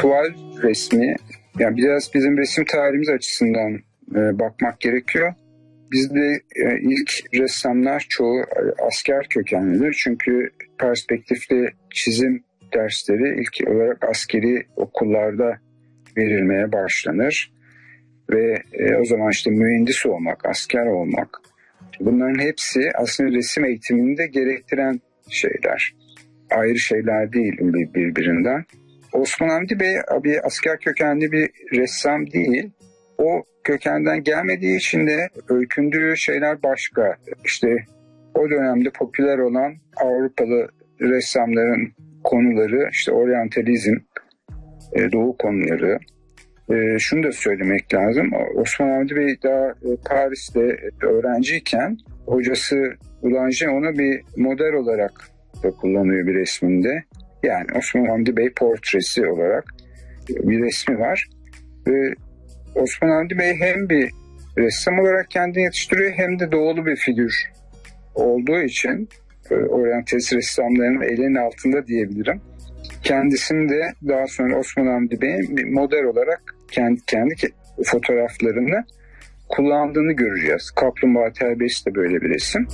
tuval resmi, yani biraz bizim resim tarihimiz açısından bakmak gerekiyor. Bizde ilk ressamlar çoğu asker kökenlidir. Çünkü perspektifli çizim dersleri ilk olarak askeri okullarda verilmeye başlanır. Ve o zaman işte mühendis olmak, asker olmak, bunların hepsi aslında resim eğitimini de gerektiren şeyler. Ayrı şeyler değil birbirinden. Osman Hamdi Bey bir asker kökenli bir ressam değil. O kökenden gelmediği için de öykündüğü şeyler başka. İşte o dönemde popüler olan Avrupalı ressamların konuları, işte oryantalizm, doğu konuları. Şunu da söylemek lazım. Osman Hamdi Bey daha Paris'te öğrenciyken hocası Boulanger onu bir model olarak da kullanıyor bir resminde. Yani Osman Hamdi Bey portresi olarak bir resmi var. Ve Osman Hamdi Bey hem bir ressam olarak kendini yetiştiriyor hem de doğulu bir figür olduğu için oryantalist ressamların elinin altında diyebilirim. Kendisini de daha sonra Osman Hamdi Bey'in bir model olarak kendi fotoğraflarını kullandığını göreceğiz. Kaplumbağa Terbiyesi de böyle bir resim.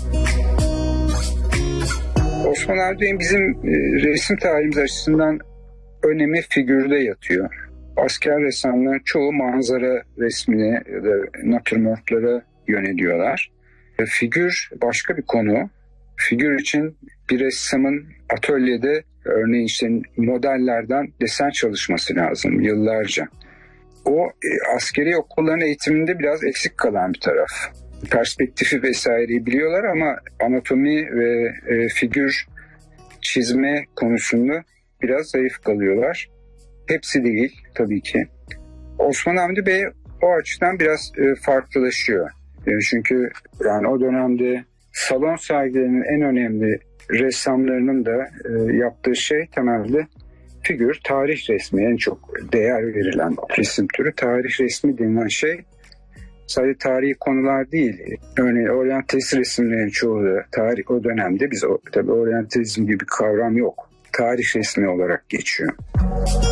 Osman Hamdi Bey'in bizim resim tarihimiz açısından önemi figürde yatıyor. Asker ressamların çoğu manzara resmine ya da natürmörtlere yöneliyorlar. Figür başka bir konu. Figür için bir ressamın atölyede örneğin işte modellerden desen çalışması lazım yıllarca. O askeri okulların eğitiminde biraz eksik kalan bir taraf. Perspektifi vesaireyi biliyorlar ama anatomi ve figür çizme konusunda biraz zayıf kalıyorlar. Hepsi değil tabii ki. Osman Hamdi Bey o açıdan biraz farklılaşıyor. Çünkü yani o dönemde salon sergilerinin en önemli ressamlarının da yaptığı şey temelde figür, tarih resmi, en çok değer verilen resim türü. Tarih resmi denilen şey sadece tarihi konular değil. Örneğin oryantalist resimlerin çoğu da tarih, o dönemde tabii oryantalizm gibi bir kavram yok. Tarih resmi olarak geçiyor.